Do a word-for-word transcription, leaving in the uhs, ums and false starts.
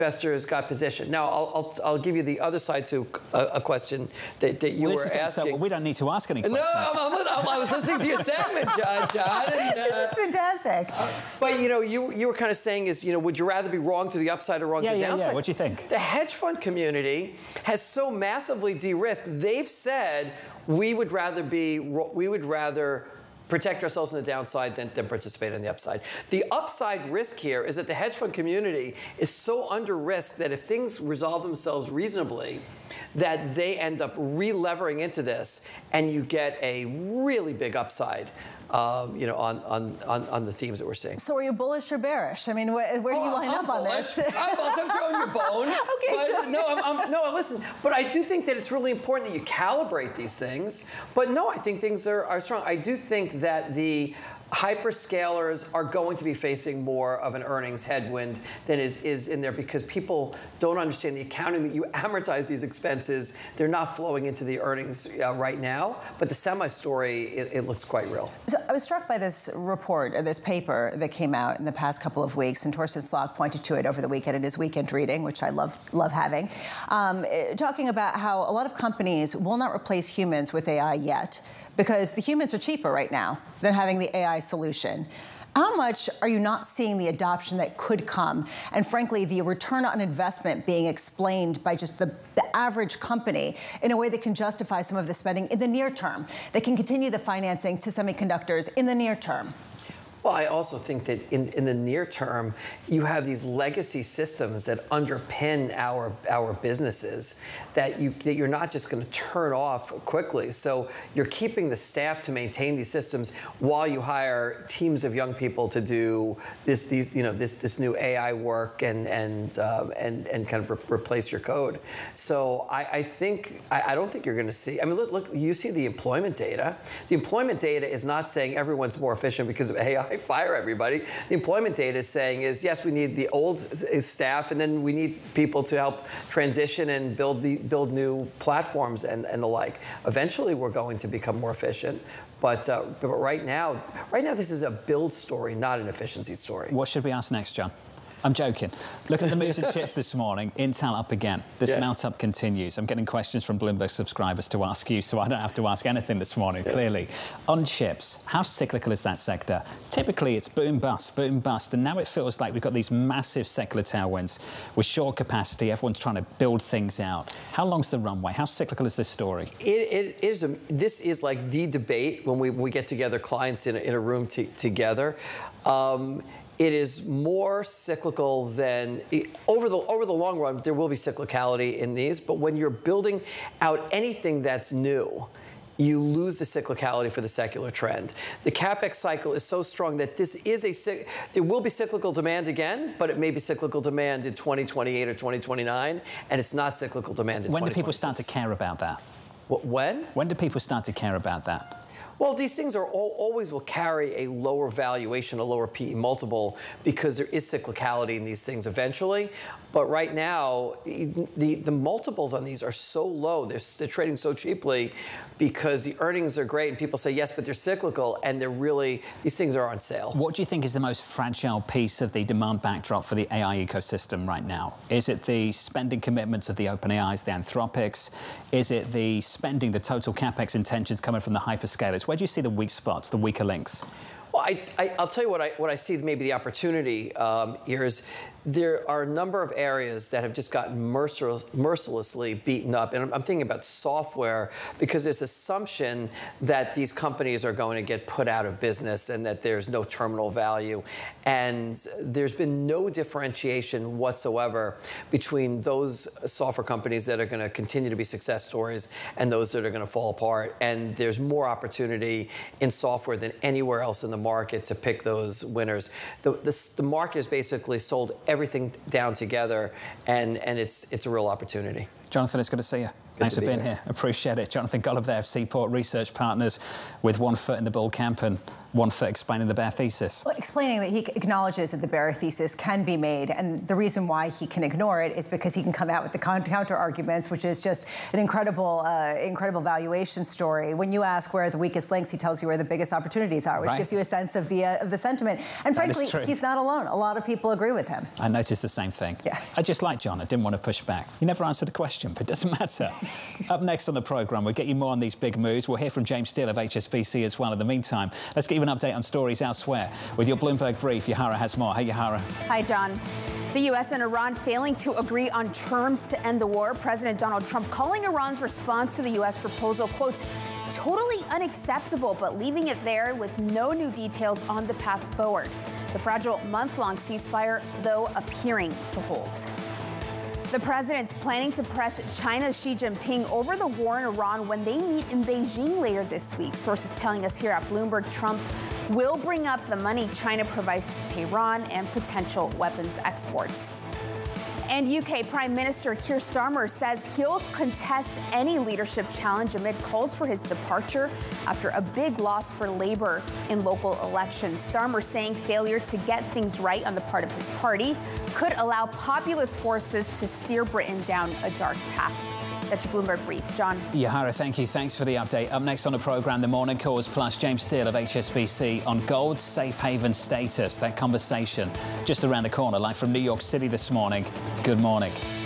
investors got positioned. Now, I'll, I'll, I'll give you the other side to a, a question that, that you well, were asking. So, well, we don't need to ask any questions. No, I'm, I'm, I was listening to your segment, John. John and, uh, this is fantastic. Uh, but, you know, you, you were kind of saying is, you know, would you rather be wrong to the upside or wrong yeah, to the yeah, downside? Yeah, what do you think? The hedge fund community has so massively de-risked. They've said we would rather be, we would rather protect ourselves on the downside than, than participate on the upside. The upside risk here is that the hedge fund community is so under risk that if things resolve themselves reasonably, that they end up re-levering into this, and you get a really big upside. Um, you know, on, on, on, on the themes that we're seeing. So are you bullish or bearish? I mean, wh where do you oh, line I'm up on bullish. this? I'm, I'm throwing you a bone. Okay, but so no, I'm, I'm, no, listen. But I do think that it's really important that you calibrate these things. But no, I think things are, are strong. I do think that the hyperscalers are going to be facing more of an earnings headwind than is, is in there because people don't understand the accounting that you amortize these expenses. They're not flowing into the earnings uh, right now, but the semi story, it, it looks quite real. So I was struck by this report, or this paper that came out in the past couple of weeks, and Torsten Slok pointed to it over the weekend in his weekend reading, which I love, love having, um, talking about how a lot of companies will not replace humans with A I yet, because the humans are cheaper right now than having the A I solution. How much are you not seeing the adoption that could come? And frankly, the return on investment being explained by just the, the average company in a way that can justify some of the spending in the near term, that can continue the financing to semiconductors in the near term? Well, I also think that in, in the near term, you have these legacy systems that underpin our our businesses that you that you're not just going to turn off quickly. So you're keeping the staff to maintain these systems while you hire teams of young people to do this these you know this this new A I work and and um, and and kind of re replace your code. So I, I think I, I don't think you're going to see. I mean, look, look, you see the employment data. The employment data is not saying everyone's more efficient because of A I. Fire everybody. The employment data is saying is, yes, we need the old staff, and then we need people to help transition and build the build new platforms and, and the like. Eventually, we're going to become more efficient. But, uh, but right now, right now, this is a build story, not an efficiency story. What should we ask next, John? I'm joking. Look at the moves in chips this morning. Intel up again. This yeah. mount up continues. I'm getting questions from Bloomberg subscribers to ask you, so I don't have to ask anything this morning, yeah. clearly. On chips, how cyclical is that sector? Typically, it's boom bust, boom bust, and now it feels like we've got these massive secular tailwinds with short capacity. Everyone's trying to build things out. How long's the runway? How cyclical is this story? It, it is. A, this is like the debate when we, we get together, clients in a, in a room together. Um, It is more cyclical than over the over the long run. There will be cyclicality in these, but when you're building out anything that's new, you lose the cyclicality for the secular trend. The CapEx cycle is so strong that this is a there will be cyclical demand again, but it may be cyclical demand in twenty twenty-eight or twenty twenty-nine, and it's not cyclical demand in when twenty twenty-six. When do people start to care about that? What, when? When do people start to care about that? Well, these things are all, always will carry a lower valuation, a lower P E multiple, because there is cyclicality in these things eventually. But right now, the, the multiples on these are so low. They're, they're trading so cheaply because the earnings are great, and people say, yes, but they're cyclical, and they're really, these things are on sale. What do you think is the most fragile piece of the demand backdrop for the A I ecosystem right now? Is it the spending commitments of the OpenAIs, the Anthropics? Is it the spending, the total CapEx intentions coming from the hyperscalers? Where do you see the weak spots, the weaker links? Well, I, I, I'll tell you what I, what I see maybe the opportunity um, here is there are a number of areas that have just gotten mercil mercilessly beaten up. And I'm, I'm thinking about software because there's assumption that these companies are going to get put out of business and that there's no terminal value. And there's been no differentiation whatsoever between those software companies that are going to continue to be success stories and those that are going to fall apart. And there's more opportunity in software than anywhere else in the market to pick those winners. The, the, the market is basically sold everything down together, and, and it's, it's a real opportunity. Jonathan, it's good to see you. Thanks for being here. Appreciate it. Jonathan Golub there of Seaport Research Partners, with one foot in the bull camp and one foot explaining the bear thesis. Well, explaining that he acknowledges that the bear thesis can be made, and the reason why he can ignore it is because he can come out with the counter arguments, which is just an incredible, uh, incredible valuation story. When you ask where are the weakest links, he tells you where the biggest opportunities are, which right. gives you a sense of the uh, of the sentiment. And frankly, he's not alone. A lot of people agree with him. I noticed the same thing. Yeah. I just like John. I didn't want to push back. He never answered a question, but it doesn't matter. Up next on the programme, we'll get you more on these big moves. We'll hear from James Steele of H S B C as well. In the meantime, let's get you an update on stories elsewhere. With your Bloomberg Brief, Yahara has more. Hey, Yahara. Hi, John. The U S and Iran failing to agree on terms to end the war. President Donald Trump calling Iran's response to the U S proposal, quote, totally unacceptable, but leaving it there with no new details on the path forward. The fragile month-long ceasefire, though, appearing to hold. The president's planning to press China's Xi Jinping over the war in Iran when they meet in Beijing later this week. Sources telling us here at Bloomberg, Trump will bring up the money China provides to Tehran and potential weapons exports. And U K Prime Minister Keir Starmer says he'll contest any leadership challenge amid calls for his departure after a big loss for Labour in local elections. Starmer saying failure to get things right on the part of his party could allow populist forces to steer Britain down a dark path. That's your Bloomberg Brief. John. Yahara, thank you. Thanks for the update. Up next on the programme, the Morning Calls plus James Steele of H S B C on gold's safe haven status. That conversation just around the corner, live from New York City this morning. Good morning.